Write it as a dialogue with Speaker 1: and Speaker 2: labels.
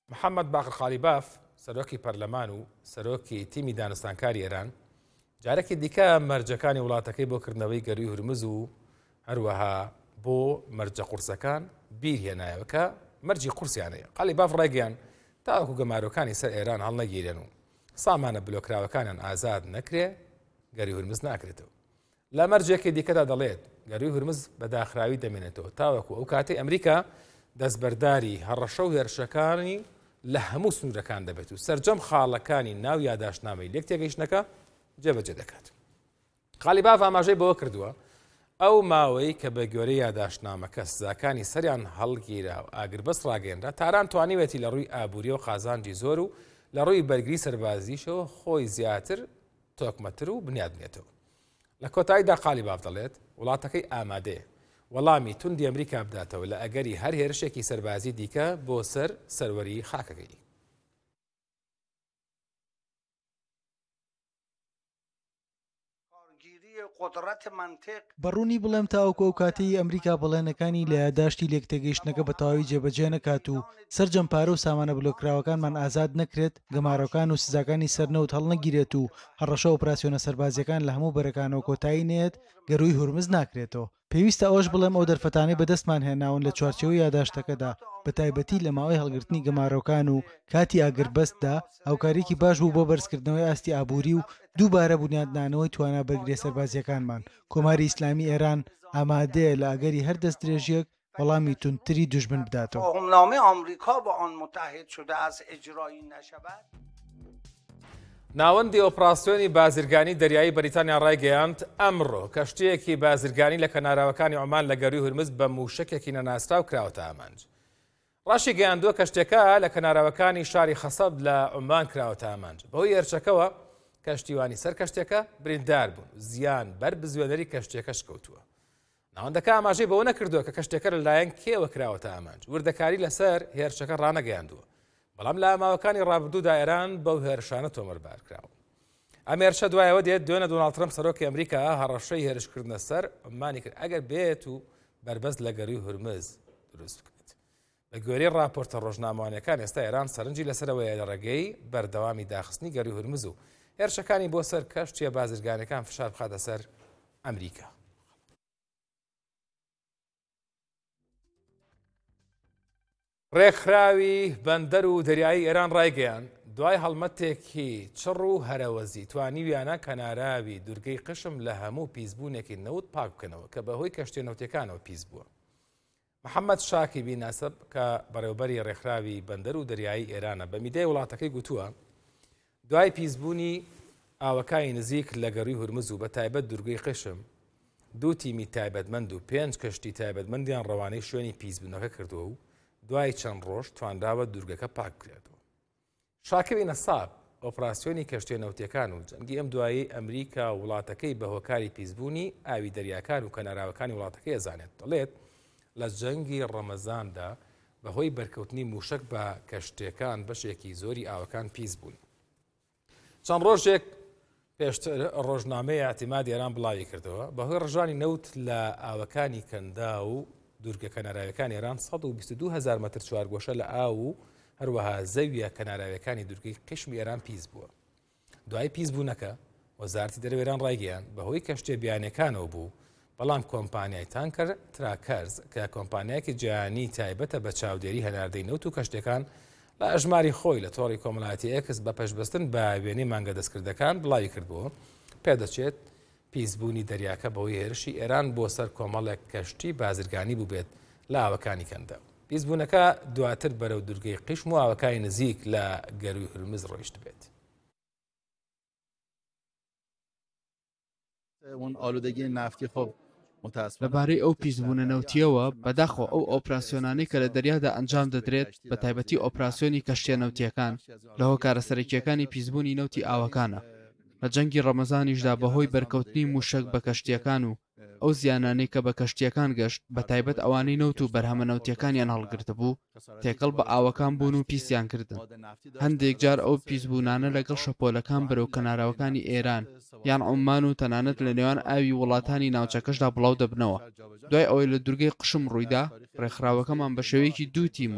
Speaker 1: محەممەد باقر خالیباف سەرۆکی پەرلەمان و سەرۆکی تیمی دانستانکاری ئێران جارێکی دیکە مەرجەکانی وڵاتەکەی بۆ کردنەوەی گەروی هورمز و هەروەها بۆ مەرجە قورسەکان بیرهێنایەوە کە مەرجی قورسیانەیە. خالیباف ڕێگەیان تاوەکو گەمارۆکانی سەر ئێران هەڵنەگیرێن و سامانە بلۆکراوەکانیان ئازاد نەکرێ گەروی هورمز ناکرێتەوە. لە مەرجێکی دیکەدا دەڵێت گەروی هورمز بەداخراوی دەمێنێتەوە تاوەکو ئەو کاتەی ئەمریکا دەستبەرداری هەڕەشە و هێرشەکانی لە هەموو سنوورەکان دەبێت و سەرجەم خاڵەکانی ناو یاداشنامەی لێک تێگەیشتنەکە جێبەجێ دەکات. خالیباف ئاماژەی بەوە کردووە ئەو ماوەی کە بە گوێرەی یاداشنامەکە سزاکانی سەریان هەڵگیرا و ئاگربەست ڕاگەێنرا تاران توانیوێتی لە ڕووی ئابووری و قازانجی زۆر و لە ڕووی بەرگری سەربازیشەوە خۆی زیاتر تۆکمەتر و بنیادنێتەوە. لە کۆتاییدا خالیباف دەڵێت وڵاتەکەی ئامادەیە وەڵامی توندی ئەمریکا بداتەوە لە ئەگەری هەر هێرشێکی سەربازی دیکە بۆ سەر سەروەری خاکەکەی.
Speaker 2: بەڕوونی بڵێم تاوەکو ئەو کاتەی ئەمریکا بەڵێنەکانی لە یاداشتی لێکتێگەیشتنەکە بە تەواوی جێبەجێ نەکات و سەرجەم پارە و سامانە بلۆکراوەکانمان ئازاد نەکرێت گەمارەکان و سزاکانی سەرنەوت هەڵنەگیرێت و هەڕەشە ئۆپراسیۆنە سەربازیەکان لە هەموو بەرەکانەوە کۆتایی نێت گەروی هورمز ناکرێتەوە. پێویستە ئەوەش بڵێم ئەو دەرفەتانەی بەدەستمان هێناون لە چوارچێوەی یاداشتەکەدا بە تایبەتی لە ماوەی هەڵگرتنی گەمارۆکان و کاتی ئاگربەستدا هاوکاریکی باش بوو بۆ بەرزکردنەوەی ئاستی ئابووری و دووبارە بنیادنانەوەی توانە بەرگری سەربازیەکانمان. کۆماری ئیسلامی ئێران ئامادەیە لە ئەگەری هەر دەست درێژیەک وەڵامی توندتری دوژمن بداتەوە.
Speaker 1: ناوەندی ئۆپراسیۆنی بازرگانی دەریایی بەریتانیا ڕایگەیاند ئەمڕۆ کەشتەیەکی بازرگانی لە کەناراوەکانی عومان لە گەروی هورمز بە موشکێکی نەناسراو کراوەتە ئامانج. ڕاشی گەیاندووە کەشتێکە لە کەناراوەکانی شاری خەسەب لە عومان کراوەتە ئامانج. بەهۆی هێرشەکەوە کەشتیوانی سەر کەشتێکە بریندار بوون زیان بەر بزوێنەری کەشتێکە شکەوتووە. ناوەندەکە ئاماژەی بەوە نەکردووە کە کەشتێکە لەلایەن کێوە کراوەتە ئامانج. وردەکاری لەسەر هێرشەکە ڕانەگەیاندووە. بەڵام لە ماوەکانی ڕابردوودا ئێران بەو هێرشانە تۆمەربار کراوە. ئەم هێرشە دوایەوە دێت دوێنە دۆناڵد ترەمپ سەرۆکی ئەمریکا هەڕەشەی هێرشکردنە سەر عومانی کرد ئەگەر بێت و بربەست لە گەروی هورمز دروست بکات. بە گوێرەی راپۆرتە ڕۆژنامەوانیەکان ئێستا ئێران سەرنجی لەسەرەوەی لە ڕێگەی بەردەوامی داخستنی گەروی هورمز و هێرشەکانی بۆ سەر کەشتیە بازرگانەکان فشار بخاتە سەر ئەمریکا. ڕێکخراوی بەندەر و دەریایی ئێران ڕایگەیان دوای هەڵمەتێکی چڕ و هەرەوەزی توانیویانە کەناراوی دوورگەی قشم لە هەموو پیسبوونێکی نەوت پاک بکەنەوە کە بەهۆی کەشتێنەوتەکانەوە پیس بووە. محەممەد شاکیبی ناسب کە بەڕێوەبەری ڕێکخراوی بەندەر و دەریایی ئێرانە بە میدیای وڵاتەکەی گوتووە دوای پیسبوونی ئاوەکانی نزیک لە گەروی هورمز و بە تایبەت دوورگەی قشم دوو تیمی تایبەتمەند و 5 کەشتی تایبەتمەندیان ڕەوانەی شوێنی پیسبوونەکە کردووە و دوای چەند ڕۆژ توانراوە دوورگەکە پاک بکرێتەوە. شاکەوی نەساب ئۆپراسیۆنی کەشتێنەوتیەکان و جەنگی ئەم دوایی ئەمریکا و وڵاتەکەی بە هۆکاری پیسبوونی ئاوی دەریاکان و کەناراوەکانی وڵاتەکەی ئەزانێت. دەڵێت لە جەنگی ڕەمەزاندا بەهۆی بەرکەوتنی موشک بە کەشتەکان بەشێکی زۆری ئاوەکان پیس بوون. چەند ڕۆژێک پێشتر ڕۆژنامەی ئاعتیمادی ئێران بڵاوی کردەوە بەهۆی ڕژانی نەوت لە ئاوەکانی کەندا و دوورگە کەناراوەکانی ئێران 122,000 مەتر چوارگۆشە لە ئاو و هەروەها زەویە کەناراوەکانی دوورگەی قشمی ئێران پیس بووە. دوای پیسبوونەکە وەزارەتی دەرەوەی ئێران ڕایگەیان بەهۆی کەشتێ بیانەکانەوە بوو بەڵام کۆمپانیای تانکەر تراکەرز کە کۆمپانیایەکی جیهانی تایبەتە بە چاودێری هەناردەی نەوت و کەشتەکان لە ئەژماری خۆی لە تۆڕی کۆمەڵایەتی ئێکس بە پێشبەستن بە وێنەی مانگە دەستکردەکان بڵاوی کردبووە پێدەچێت پیسبوونی دەریاکە بەهۆی هێرشی ئێران بۆ سەر کۆمەڵێک کەشتی بازرگانی بوو بێت لە ئاوەکانی کەندا. پیسبوونەکە دواتر بەرەو دوورگەی قشم و ئاوەکانی نزیک لە گەروی هورمز ڕۆیشت بێت.
Speaker 3: ئالودەگی نافتی خۆ
Speaker 4: لەبارەی ئەو پیسبوونە نەوتیەوە بەداخەوە ئەو ئۆپراسیۆنانەی کە لە دەریادا ئەنجام دەدرێت بە تایبەتی ئۆپراسیۆنی کەشتێنەوتیەکان لە هۆکارە سەرەکیەکانی پیسبوونی نەوتی ئاوەکانە. لە جەنگی ڕەمەزانیشدا بەهۆی بەرکەوتنی موشک بە کەشتیەکان و ئەو زیانانەی کە بە کەشتیەکان گەشت بە تایبەت ئەوانەی نەوت و بەرهەمە نەوتیەکانیان هەڵگرتە بوو تێکەڵ بە ئاوەکان بوون و پیسیان کردن. هەندێک جار ئەو پیسبوونانە لەگەڵ شەپۆلەکان بەرەو کەناراوەکانی ئێران یان عومان و تەنانەت لە نێوان ئاوی وڵاتانی ناوچەکەشدا بڵاو دەبنەوە. دوای ئەوەی لە دوورگەی قشم ڕوویدا ڕێکخراوەکەمان بە شێوەیەکی دوو تیم